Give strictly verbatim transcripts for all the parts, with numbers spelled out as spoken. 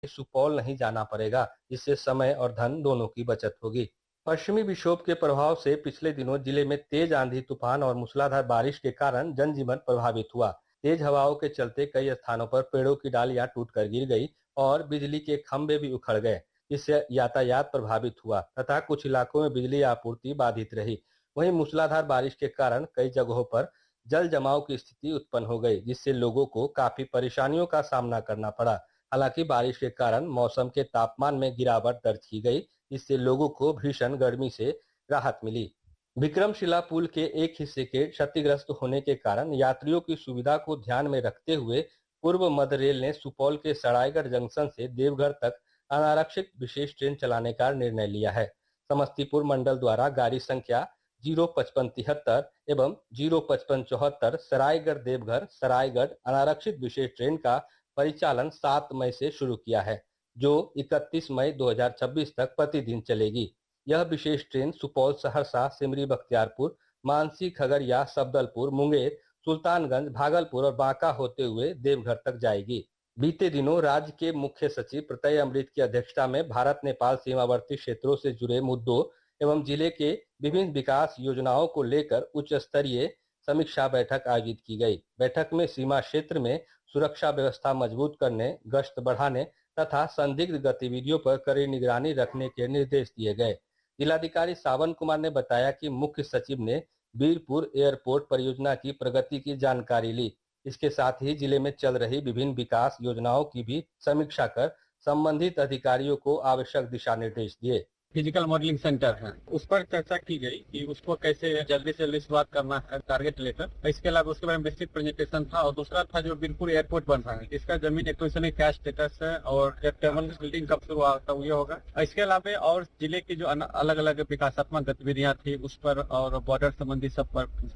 सुपौल नहीं जाना पड़ेगा, जिससे समय और धन दोनों की बचत होगी। पश्चिमी विक्षोभ के प्रभाव से पिछले दिनों जिले में तेज आंधी तूफान और मूसलाधार बारिश के कारण जनजीवन प्रभावित हुआ। तेज हवाओं के चलते कई स्थानों पर पेड़ों की डालियां टूटकर गिर गई और बिजली के खंभे भी उखड़ गए, जिससे यातायात प्रभावित हुआ तथा कुछ इलाकों में बिजली आपूर्ति बाधित रही। वहीं मूसलाधार बारिश के कारण कई जगहों पर जल जमाव की स्थिति उत्पन्न हो गई, जिससे लोगों को काफी परेशानियों का सामना करना पड़ा। हालांकि बारिश के कारण मौसम के तापमान में गिरावट दर्ज की गई, जिससे लोगों को भीषण गर्मी से राहत मिली। विक्रमशिला पुल के एक हिस्से के क्षतिग्रस्त होने के कारण यात्रियों की सुविधा को ध्यान में रखते हुए पूर्व मध्य रेल ने सुपौल के सरायगढ़ जंक्शन से देवघर तक अनारक्षित विशेष ट्रेन चलाने का निर्णय लिया है। समस्तीपुर मंडल द्वारा गाड़ी संख्या जीरो पचपन तिहत्तर एवं जीरो पचपन चौहत्तर सरायगढ़ देवघर सरायगढ़ अनारक्षित विशेष ट्रेन का परिचालन सात मई से शुरू किया है, जो इकतीस मई दो हज़ार छब्बीस तक प्रतिदिन चलेगी। यह विशेष ट्रेन सुपौल, सहरसा, सिमरी, बख्तियारपुर, मानसी, खगड़िया, सफदलपुर, मुंगेर, सुल्तानगंज, भागलपुर और बांका होते हुए देवघर तक जाएगी। बीते दिनों राज्य के मुख्य सचिव प्रत्यय अमृत की अध्यक्षता में भारत नेपाल सीमावर्ती क्षेत्रों से जुड़े मुद्दों एवं जिले के विभिन्न विकास योजनाओं को लेकर उच्च स्तरीय समीक्षा बैठक आयोजित की गई। बैठक में सीमा क्षेत्र में सुरक्षा व्यवस्था मजबूत करने, गश्त बढ़ाने तथा संदिग्ध गतिविधियों पर कड़ी निगरानी रखने के निर्देश दिए गए। जिलाधिकारी सावन कुमार ने बताया कि मुख्य सचिव ने बीरपुर एयरपोर्ट परियोजना की प्रगति की जानकारी ली। इसके साथ ही जिले में चल रही विभिन्न विकास योजनाओं की भी समीक्षा कर संबंधित अधिकारियों को आवश्यक दिशा निर्देश दिए। फिजिकल मॉडलिंग सेंटर है, उस पर चर्चा की गई कि उसको कैसे जल्दी से जल्दी शुरुआत करना है टारगेट लेकर। इसके अलावा उसके बारे में विस्तृत प्रेजेंटेशन था और दूसरा था जो बीरपुर एयरपोर्ट बन रहा है, इसका जमीन एक्विजिशन क्या स्टेटस है और टेबल बिल्डिंग कब शुरू होता है ये होगा। इसके अलावा और जिले की जो अलग अलग विकासात्मक गतिविधियां थी उस पर और बॉर्डर संबंधी सब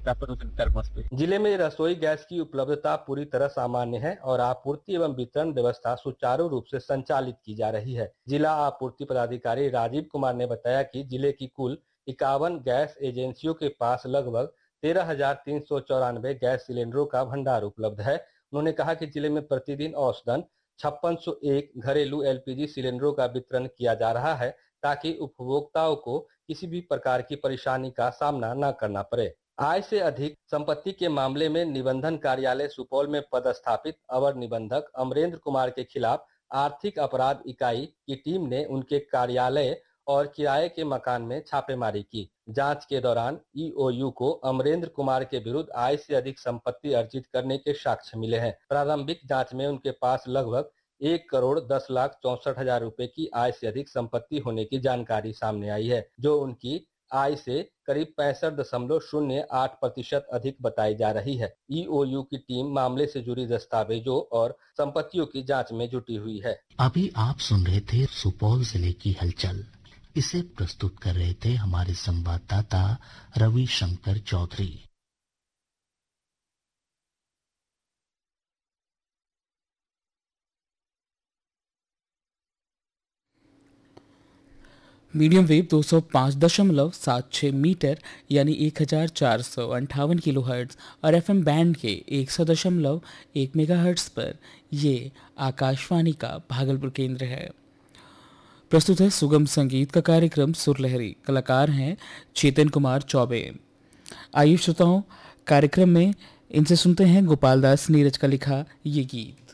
पर। जिले में रसोई गैस की उपलब्धता पूरी तरह सामान्य है और आपूर्ति एवं वितरण व्यवस्था सुचारू रूप से संचालित की जा रही है। जिला आपूर्ति पदाधिकारी राजीव कुमार ने बताया कि जिले की कुल इक्यावन गैस एजेंसियों के पास लगभग तेरह हजार तीन सौ चौरानवे गैस सिलेंडरों का भंडार उपलब्ध है। उन्होंने कहा कि जिले में प्रतिदिन औसतन छप्पन सौ एक घरेलू एलपीजी सिलेंडरों का वितरण किया जा रहा है, ताकि उपभोक्ताओं को किसी भी प्रकार की परेशानी का सामना न करना पड़े। आय से अधिक संपत्ति के मामले में निबंधन कार्यालय सुपौल में पदस्थापित अवर निबंधक अमरेंद्र कुमार के खिलाफ आर्थिक अपराध इकाई की टीम ने उनके कार्यालय और किराए के मकान में छापेमारी की। जांच के दौरान ईओयू को अमरेंद्र कुमार के विरुद्ध आय से अधिक संपत्ति अर्जित करने के साक्ष्य मिले हैं। प्रारंभिक जांच में उनके पास लगभग एक करोड़ दस लाख चौसठ हजार रुपए की आय से अधिक संपत्ति होने की जानकारी सामने आई है, जो उनकी आय से करीब पैंसठ दशमलव शून्य आठ प्रतिशत अधिक बताई जा रही है। ईओयू की टीम मामले से जुड़ी दस्तावेजों और संपत्तियों की जांच में जुटी हुई है। अभी आप सुन रहे थे सुपौल जिले की हलचल। इसे प्रस्तुत कर रहे थे हमारे संवाददाता रवि शंकर चौधरी। मीडियम वेव दो सौ पाँच दशमलव सात छः मीटर यानी एक हजार चार सौ अंठावन किलो हर्ट्ज और एफएम बैंड के एक सौ दशमलव एक मेगा हर्ट्ज पर ये आकाशवाणी का भागलपुर केंद्र है। प्रस्तुत है सुगम संगीत का कार्यक्रम सुरलहरी। कलाकार हैं चेतन कुमार चौबे। आइए श्रोताओं, कार्यक्रम में इनसे सुनते हैं गोपाल दास नीरज का लिखा ये गीत।